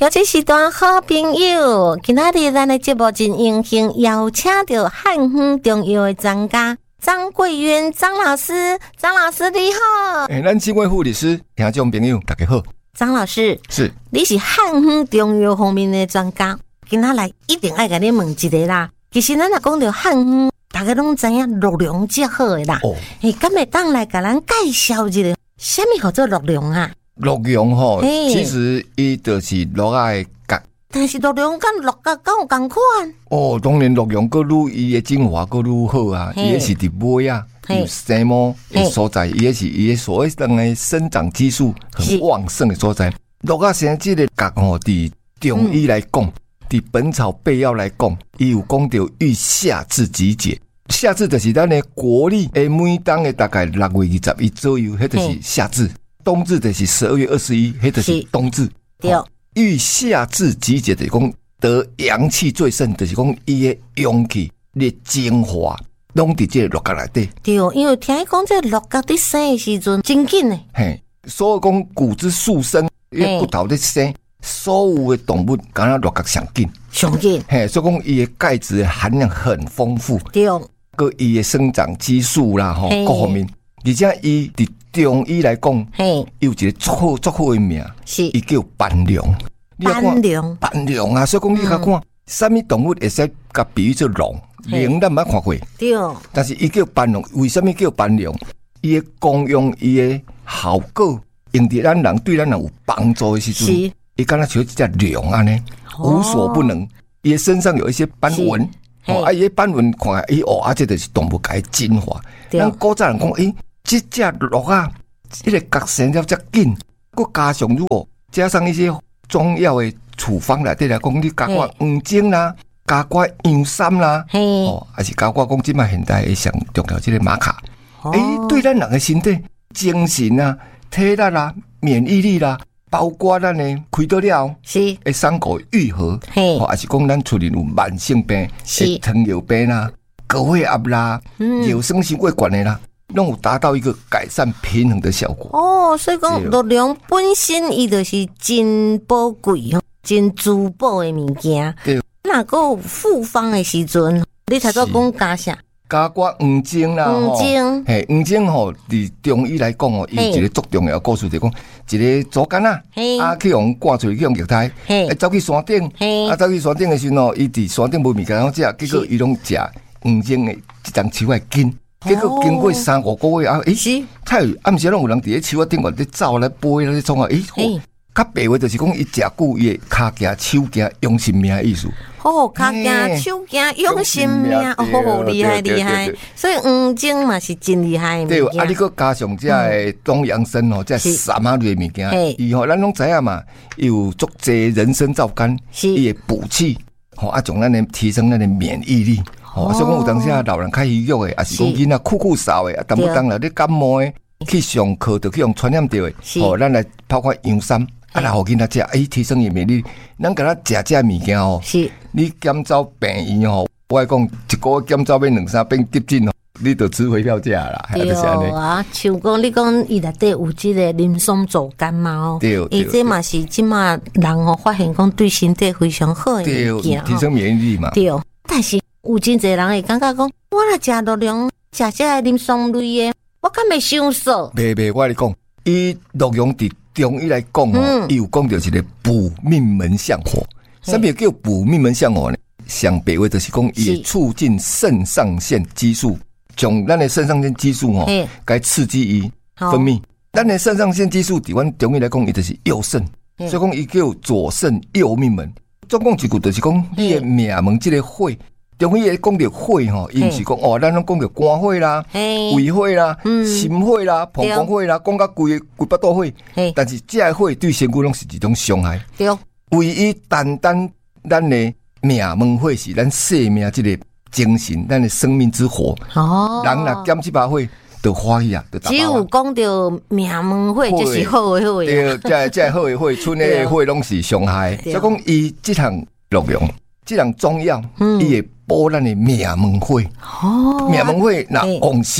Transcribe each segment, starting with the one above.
尤其是段好朋友，今仔日咱的节目真荣幸邀请到汉方中药的专家张桂元张老师，张老师你好。 咱几位护理师、听众朋友大家好。 张老师是， 你是汉方中药方面的专家，今仔来一定爱甲你问一个啦。其实咱若讲到汉方，大家拢知影鹿茸最好的啦。敢会当来甲咱介绍一下，什么叫做鹿茸啊？ 鹿茸吼，其实伊就是鹿仔的角， 但是鹿茸跟鹿角敢有同款？ 当然鹿茸佫愈伊的精华佫愈好啊，伊是伫尾啊，有生毛的所在，伊是伊所谓的生长激素很旺盛的所在。鹿仔生这个角吼，伫中医来讲，伫《本草备要》来讲，伊有讲到欲夏至集结。夏至就是咱的国历的每当的大概6月21左右，迄就是夏至。冬至就是12月21，迄就是冬至。 对， 欲夏至集结就是讲得阳气最盛，就是讲伊的阳气、你精华拢伫这个鹿角内底。 对，因为听讲这鹿角伫生的时阵真紧呢。 嘿，所以讲骨之速生，伊骨头伫生，所有的动物敢若鹿角上紧。 上紧。 嘿，所以讲伊的钙质含量很丰富。 对， 个伊的生长激素啦，吼，各方面，而且伊伫中医来讲，有一个足好的名，是伊叫斑龙。斑龙啊，所以讲你甲看，什么动物会使甲比喻做龙？龙咱捌看过， 对。 但是伊叫斑龙，为什么叫斑龙？伊的功用，伊的效果，用伫咱人对咱人有帮助的时阵，伊敢若像一只龙安尼，无所不能。伊的身上有一些斑纹，伊的斑纹看来，这就是动物界精华。咱古早人讲，这只鹿啊，这个角生了遮紧，佮加上如果加上一些中药的处方内底来讲，你加寡黄精啦，加寡羊参啦，还是加寡讲即卖现代的上重要这个玛卡，对咱人的身体、精神啊、体力啦、免疫力啦，包括咱的开刀了是会伤口愈合，还是讲咱出现有慢性病、糖尿病啦、高血压啦、尿酸性过悬的啦。拢有达到一个改善平衡的效果。 所以讲鹿茸本身伊就是真宝贵、真珠宝的物件。对，那个复方的时阵，你才做讲加啥？ 加寡黄精啦，黄精吼，伫中医来讲哦，伊一个足重要的故事就讲，一个左肝啊，去用挂出去去用液态，走去山顶，走去山顶的时候，伊伫山顶无物件好食，结果伊拢食黄精的一张树的根。结果经过3-5个月啊，太暗时拢有人伫咧树仔顶外咧走咧飞咧创啊，较白话就是讲伊食久伊骹行手行用性命的意思。 骹行手行用性命，厉害厉害！所以黄精嘛是真厉害的物件。 对，你佮加上这个东洋参吼，这三马类物件，伊咱拢知影嘛，有足济人参皂苷，伊会补气，从咱的提升咱的免疫力。所以讲有当时老人较虚弱的，也是讲囡仔酷扫的，当不当了你感冒的，去上课就去用传染到的，咱来包括羊参，来互囡仔食，提升伊免疫力。咱甲咱食物件哦，你减走病院哦，我来讲一个月减走要2-3遍急诊哦，你就吃回票价啦。 对啊，像讲你讲伊内底有这个林松皂苷嘛伊这嘛是即马人发现讲对身体非常好的物件， 提升免疫力嘛。 对，但是有真侪人会感觉讲，我若食鹿茸，食这个林松类的，我敢会伤燥。 袂，我跟你讲，伊鹿茸伫中医来讲伊有讲到一个补命门相火。什么叫补命门相火呢？上白话就是讲，伊会促进肾上腺激素，将咱的肾上腺激素该刺激伊分泌。咱的肾上腺激素，伫阮中医来讲，伊就是右肾，所以讲伊叫左肾右命门。总共一句就是讲，你的命门这个火。中医讲到火吼，伊毋是讲咱拢讲到肝火啦、胃火啦、心火啦、膀胱火啦，讲到规巴肚火。但是这个火对身躯拢是一种伤害。对，唯一单咱的命门火是咱生命这个精神，咱的生命之火。人若减这把火，就欢喜啊！ 只有讲到命门火就是好的火。 对，这好的火，剩的火拢是伤害。所以讲，伊这项鹿茸，这项中药，伊会补咱的命门火。命门火若旺盛，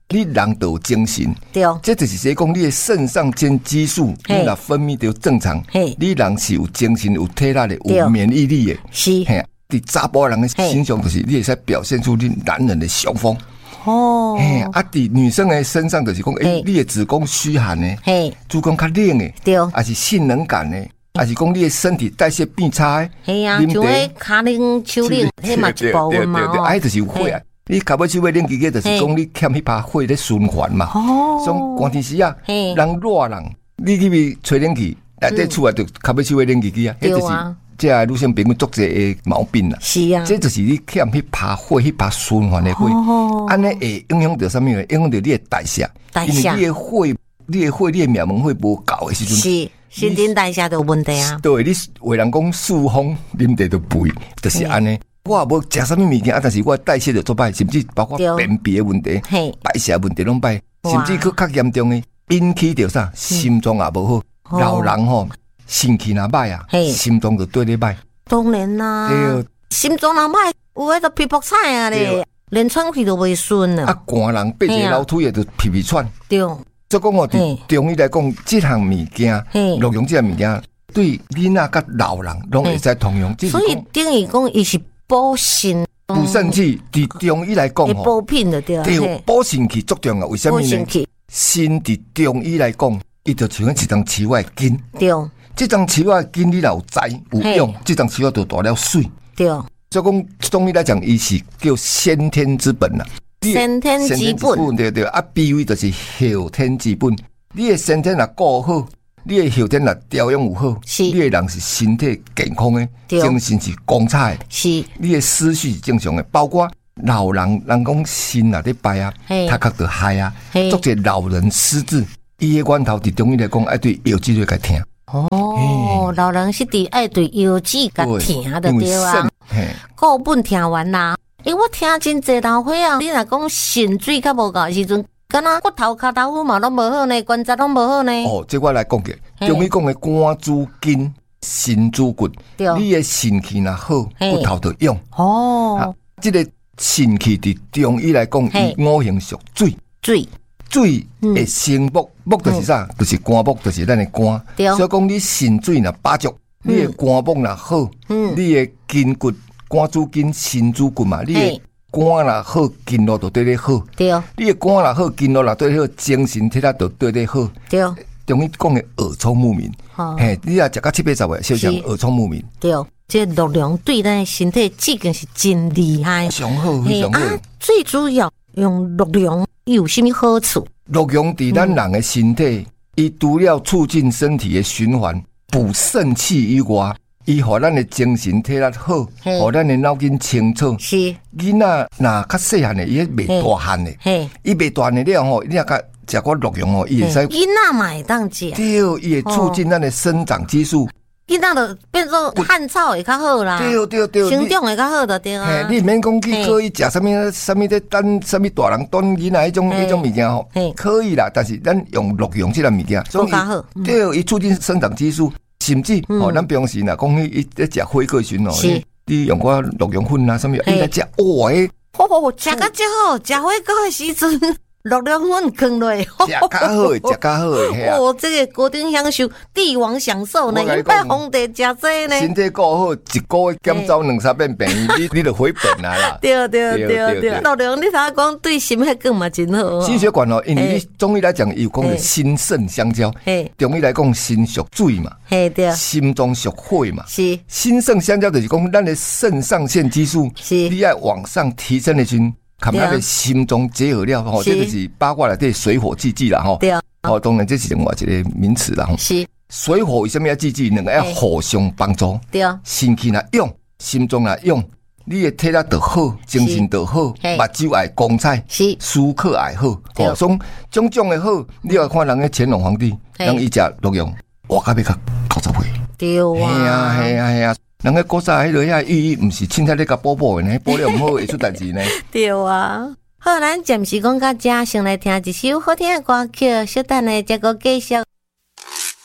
你人就有精神。 对， 这就是说讲你的肾上腺激素，你若分泌就正常，你人是有精神、有体力的、有免疫力的。 是， 在查甫人的身上，就是你会使表现出你男人的雄风。 哦， 在女生的身上就是讲，你的子宫虚寒的，子宫较冷的， 对， 还是性能感的，还是讲你的身体代谢变差的。 系啊，像迄骹冷、手冷，迄嘛一部分嘛。 对，就是有火啊。你脚尾手尾冷几个，就是讲你欠迄把火在循环嘛。哦，所以寒天时啊，人热人，你去吹冷气，内底厝内就脚尾手尾冷几个啊，迄就是。这个女性朋友作者的毛病啦， 是啊， 这就是你欠迄把火，迄把循环的火，安尼会影响到什么呢？影响到你的代谢，因为你的火，你的命门火无够的时阵， 是新陈代谢都有问题啊。 对，你为人讲四风啉茶就肥，就是安尼。我也无食什么物件，但是我代谢就做歹，甚至包括便秘的问题、代谢问题拢歹，甚至佫较严重的引起着啥，心脏也无好，老人吼。心气若歹啊，心脏就对你歹。 当然啦，心脏若歹，有迄个皮肤菜啊咧，连喘气都袂顺啊。 寒人爬一个楼梯也就皮喘。 对， 所以讲哦，伫中医来讲，这项物件，鹿茸这项物件，对囡仔甲老人拢会使通用。 所以等于讲，伊是补肾。 补肾气，伫中医来讲， 补品的对。 对，补肾气足重要。为什么呢？肾伫中医来讲，伊就像一张树仔筋。对。这张树仔筋你若有栽有用，这张树仔就大了水。对，所以讲中医来讲，伊是叫先天之本啦。 先天之本， 对。脾胃就是后天之本。你的先天若顾好，你的后天若调养有好，你的人是身体健康的，精神是光彩的，是你的思绪是正常的。包括老人讲心啊，咧败啊，他觉得害啊，做者老人失智，伊的源头伫中医来讲，爱对药剂来甲听。 哦，老人是伫爱对腰子甲疼的对啊，固本听完啦。我听真济老伙啊，你若讲肾水较无够的时阵，敢若骨头骹头嘛拢无好呢，关节拢无好呢。 哦，这我来讲嘅，中医讲的肝主筋，肾主骨，你的肾气若好，骨头就勇。哦，这个肾气伫中医来讲，伊五行属水。水会生木，木就是啥？就是肝木，就是咱的肝。所以讲你肾水若把足，你的肝木若好，你的筋骨肝主筋，肾主骨嘛。你的肝若好，筋络就对你好。对，你的肝若好，筋络若对你好，精神体力就对你好。对，中医讲的耳聪目明。嘿，你若食到7、80岁，就讲耳聪目明。对， 这鹿茸对咱身体这个是真厉害， 上好，非常好。 最主要用鹿茸。有什么好处？ 鹿茸伫咱人的身体，伊除了促进身体的循环、补肾气以外，伊互咱的精神体力好，互咱的脑筋清楚。是囡仔若较细汉的，伊袂大汉的，伊袂大汉的了吼，你若甲食过鹿茸哦，伊会使囡仔嘛会当食。 对，伊会促进咱的生长激素。 囡仔就变做汉草会较好啦，对，生长会较好就对啊。 你免讲去可以食什么在等什么大人端囡仔迄种物件吼，可以啦。但是咱用鹿茸这类物件， 更加好。 对，伊促进生长激素，甚至咱平时若讲伊在食火锅时哦，你用过鹿茸粉啊什么，伊来食哇诶， 食甲最好，食火锅的时阵。鹿茸粉放落， 食较好，食较好。 哦，这个高等享受，帝王享受呢，一摆皇帝食这呢。 身体顾好，一个月减走2-3遍病，你就回本来啦。 对。鹿茸你头讲对心血管嘛真好。 心血管哦，因为你中医来讲，有讲的心肾相交，中医来讲心属水嘛，心脏属火嘛，是心肾相交就是讲咱的肾上腺激素，你要往上提升的时候。看咱的心中结合了吼，这就是八卦内底水火既济啦吼。对啊，当然这是另外一个名词啦吼。是水火为什么要既济？两个要互相帮助。对啊，心气若用，心中若用，你的体力就好，精神就好，目睭也光彩，思考也好。哦，所以种的好，你要看人的乾隆皇帝，人伊食鹿茸，活到要到90岁。对啊，系啊。人个古早迄落遐寓意，毋是凊彩咧甲补补的呢，补了毋好会出代志呢。 对啊，好，咱暂时讲到这，先来听一首好听的歌曲，稍等呢再个继续。